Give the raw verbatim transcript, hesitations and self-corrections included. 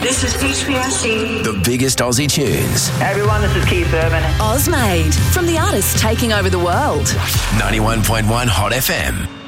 This is H P R C. The biggest Aussie tunes. Hey everyone, this is Keith Urban. Ozmade, from the artists taking over the world. ninety-one point one Hot F M.